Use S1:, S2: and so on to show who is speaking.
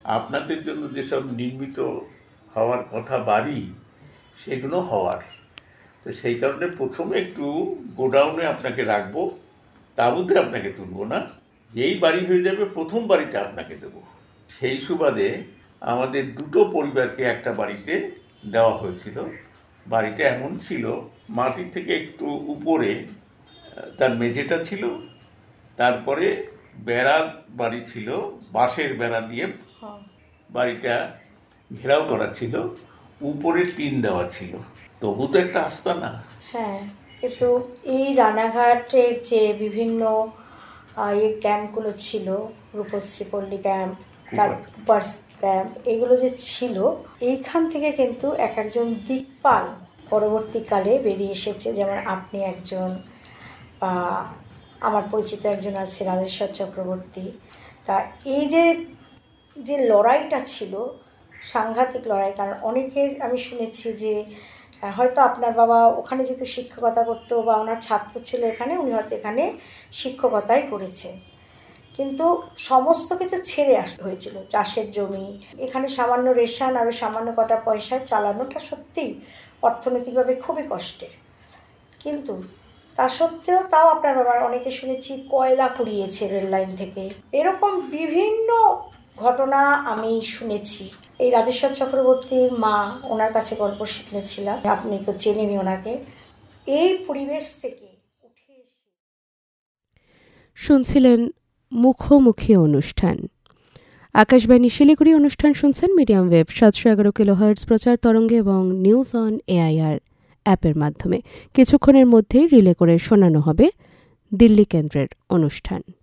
S1: আপনাদের জন্য যেসব নির্মিত হওয়ার কথা বাড়ি, সেগুলো হওয়ার। তো সেই কারণে প্রথমে একটু গোডাউনে আপনাকে রাখবো, তাঁবুতে আপনাকে তুলব না। যেই বাড়ি হয়ে যাবে প্রথম বাড়িটা আপনাকে দেব। সেই সুবাদে আমাদের দুটো পরিবারকে একটা বাড়িতে দেওয়া হয়েছিল। বাড়িটা এমন ছিল, মাটির থেকে একটু উপরে তার মেঝেটা ছিল, তারপরে বেড়ার বাড়ি ছিল, বাঁশের বেড়া দিয়ে বাড়িটা ঘেরাও করা ছিল, উপরে টিন দেওয়া ছিল। তবু তো একটা আস্তানা।
S2: হ্যাঁ, কিন্তু এই রানাঘাটের যে বিভিন্ন ক্যাম্পগুলো ছিল, রূপশ্রী পল্লী ক্যাম্প, কুপার্স ক্যাম্প, এগুলো যে ছিল, এইখান থেকে কিন্তু এক একজন দিকপাল পরবর্তীকালে বেরিয়ে এসেছে। যেমন আপনি একজন, বা আমার পরিচিত একজন আছে রাজেশ্বর চক্রবর্তী। তা এই যে লড়াইটা ছিল, সাংঘাতিক লড়াই। কারণ অনেকের আমি শুনেছি যে হয়তো আপনার বাবা ওখানে যেহেতু শিক্ষকতা করতো বা ওনার ছাত্র ছিল এখানে, উনি হয়তো এখানে শিক্ষকতাই করেছে, কিন্তু সমস্ত কিছু ছেড়ে আসতে হয়েছিল। চাষের জমি, এখানে সামান্য রেশন আর সামান্য কটা পয়সায় চালানোটা সত্যিই অর্থনৈতিকভাবে খুবই কষ্টের। কিন্তু তা সত্ত্বেও তাও আপনার বাবার, অনেকে শুনেছি কয়লা কুড়িয়েছে রেল লাইন থেকে। এরকম বিভিন্ন ঘটনা আমি শুনেছি। এই রাজেশ্বর চক্রবর্তীর মা, ওনার কাছে গল্প শিখেছিলাম, আপনি তো চেনেনই ওনাকে। এই পরিবেশ থেকে উঠে এসে
S3: শুনছিলেন মুখোমুখি অনুষ্ঠান। আকাশবাণী শিলিগুড়ি অনুষ্ঠান শুনছেন মিডিয়াম ওয়েভ 711 কিলোহার্টজ প্রচার তরঙ্গে এবং নিউজ অন এআইআর অ্যাপের মাধ্যমে। কিছুক্ষণের মধ্যেই রিলে করে শোনানো হবে দিল্লি কেন্দ্রের অনুষ্ঠান।